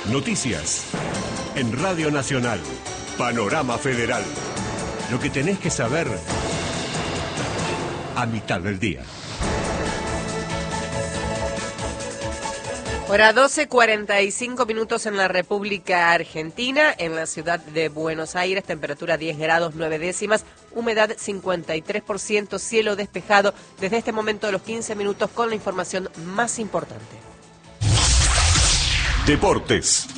Noticias. En Radio Nacional. Panorama Federal. Lo que tenés que saber a mitad del día. Hora 12:45 en la República Argentina, en la ciudad de Buenos Aires, temperatura 10 grados 9 décimas, humedad 53%, cielo despejado desde este momento de los 15 minutos con la información más importante. Deportes.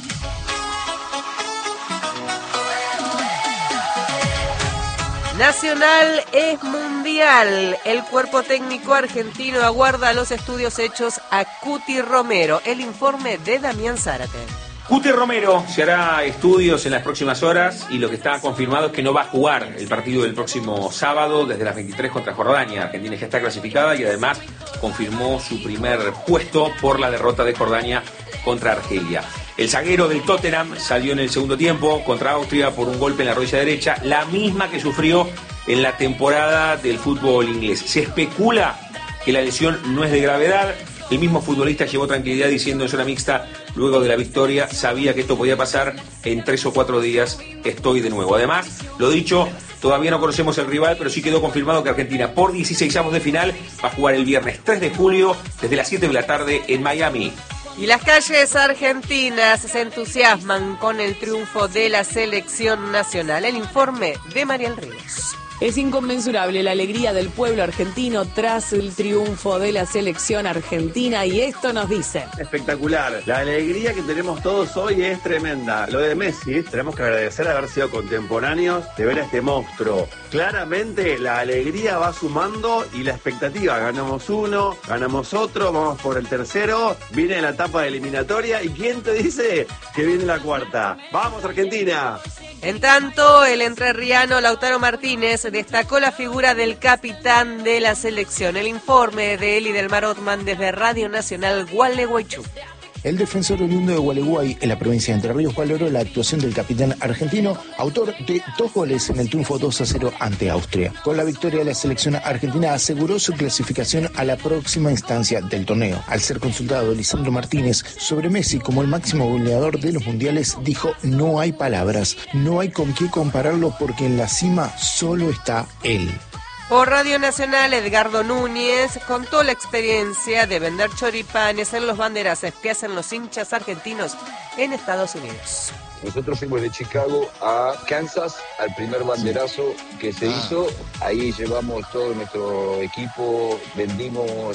Nacional es mundial. El cuerpo técnico argentino aguarda los estudios hechos a Cuti Romero. El informe de Damián Zárate. Cuti Romero se hará estudios en las próximas horas y lo que está confirmado es que no va a jugar el partido del próximo sábado desde las 23 contra Jordania. Argentina ya está clasificada y además confirmó su primer puesto por la derrota de Jordania contra Argelia. El zaguero del Tottenham salió en el segundo tiempo contra Austria por un golpe en la rodilla derecha, la misma que sufrió en la temporada del fútbol inglés. Se especula que la lesión no es de gravedad. El mismo futbolista llevó tranquilidad diciendo en zona mixta, luego de la victoria, sabía que esto podía pasar, en 3 o 4 días estoy de nuevo. Además, lo dicho, todavía no conocemos el rival, pero sí quedó confirmado que Argentina por 16avos de final va a jugar el viernes 3 de julio desde las 7 de la tarde en Miami. Y las calles argentinas se entusiasman con el triunfo de la selección nacional. El informe de Mariel Ríos. Es inconmensurable la alegría del pueblo argentino tras el triunfo de la selección argentina y esto nos dice. Espectacular. La alegría que tenemos todos hoy es tremenda. Lo de Messi, tenemos que agradecer haber sido contemporáneos de ver a este monstruo. Claramente la alegría va sumando y la expectativa. Ganamos uno, ganamos otro, vamos por el tercero, viene la etapa de eliminatoria y ¿quién te dice que viene la cuarta? ¡Vamos Argentina! En tanto, el entrerriano Lautaro Martínez destacó la figura del capitán de la selección. El informe de Eli del Mar Othman desde Radio Nacional Gualeguaychú. El defensor oriundo de Gualeguay, en la provincia de Entre Ríos, valoró la actuación del capitán argentino, autor de 2 goles en el triunfo 2-0 ante Austria. Con la victoria, la selección argentina aseguró su clasificación a la próxima instancia del torneo. Al ser consultado Lisandro Martínez sobre Messi como el máximo goleador de los mundiales, dijo: no hay palabras, no hay con qué compararlo porque en la cima solo está él. Por Radio Nacional, Edgardo Núñez contó la experiencia de vender choripanes en los banderazos que hacen los hinchas argentinos en Estados Unidos. Nosotros fuimos de Chicago a Kansas al primer banderazo que se hizo. Ahí llevamos todo nuestro equipo, vendimos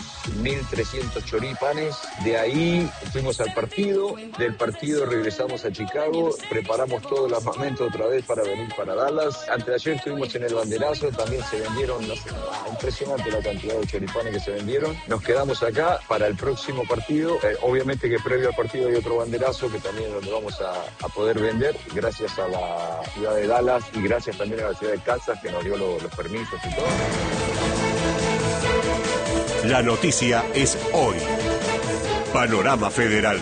1.300 choripanes. De ahí fuimos al partido, del partido regresamos a Chicago, preparamos todo el armamento otra vez para venir para Dallas. Antes de ayer estuvimos en el banderazo, también se vendieron, no sé, impresionante la cantidad de choripanes que se vendieron. Nos quedamos acá para el próximo partido. Obviamente que previo al partido hay otro banderazo que también donde vamos a poder vender, gracias a la ciudad de Dallas y gracias también a la ciudad de Kansas que nos dio los permisos y todo. La noticia es hoy. Panorama Federal.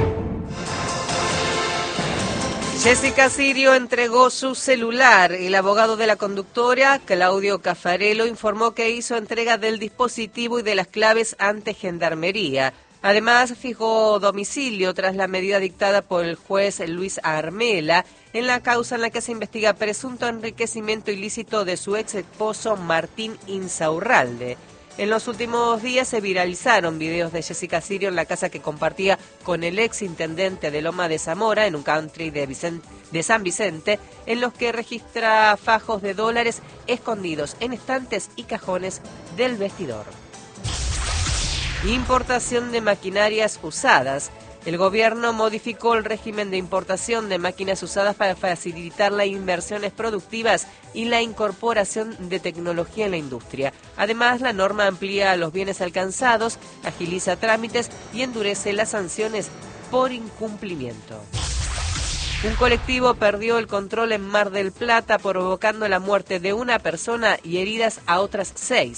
Jessica Sirio entregó su celular. El abogado de la conductora, Claudio Caffarello, informó que hizo entrega del dispositivo y de las claves ante Gendarmería. Además, fijó domicilio tras la medida dictada por el juez Luis Armela en la causa en la que se investiga presunto enriquecimiento ilícito de su ex esposo Martín Insaurralde. En los últimos días se viralizaron videos de Jessica Sirio en la casa que compartía con el ex intendente de Loma de Zamora, en un country de San Vicente, en los que registra fajos de dólares escondidos en estantes y cajones del vestidor. Importación de maquinarias usadas. El gobierno modificó el régimen de importación de máquinas usadas para facilitar las inversiones productivas y la incorporación de tecnología en la industria. Además, la norma amplía los bienes alcanzados, agiliza trámites y endurece las sanciones por incumplimiento. Un colectivo perdió el control en Mar del Plata, provocando la muerte de una persona y heridas a otras 6.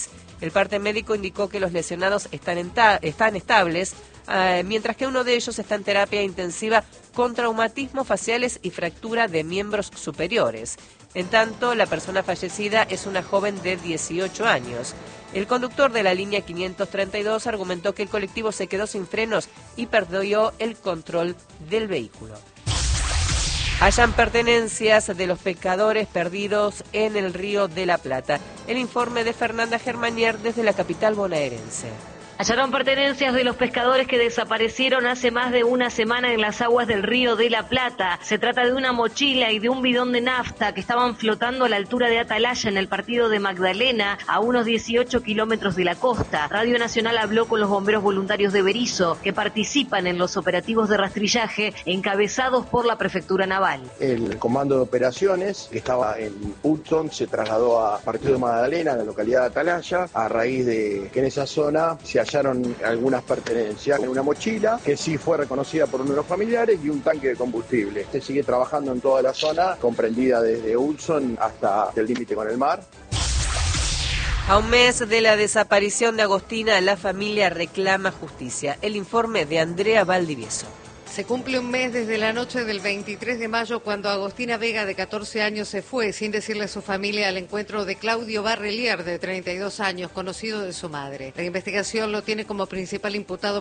El parte médico indicó que los lesionados están estables, mientras que uno de ellos está en terapia intensiva con traumatismos faciales y fractura de miembros superiores. En tanto, la persona fallecida es una joven de 18 años. El conductor de la línea 532 argumentó que el colectivo se quedó sin frenos y perdió el control del vehículo. Hallan pertenencias de los pescadores perdidos en el Río de la Plata. El informe de Fernanda Germanier desde la capital bonaerense. Hallaron pertenencias de los pescadores que desaparecieron hace más de una semana en las aguas del Río de la Plata. Se trata de una mochila y de un bidón de nafta que estaban flotando a la altura de Atalaya en el partido de Magdalena, a unos 18 kilómetros de la costa. Radio Nacional habló con los bomberos voluntarios de Berisso, que participan en los operativos de rastrillaje encabezados por la Prefectura Naval. El comando de operaciones, que estaba en Hudson, se trasladó a partido de Magdalena, a la localidad de Atalaya, a raíz de que en esa zona se hallaron algunas pertenencias en una mochila que sí fue reconocida por uno de los familiares y un tanque de combustible. Se sigue trabajando en toda la zona, comprendida desde Hudson hasta el límite con el mar. A un mes de la desaparición de Agostina, la familia reclama justicia. El informe de Andrea Valdivieso. Se cumple un mes desde la noche del 23 de mayo cuando Agostina Vega, de 14 años, se fue sin decirle a su familia al encuentro de Claudio Barrelier, de 32 años, conocido de su madre. La investigación lo tiene como principal imputado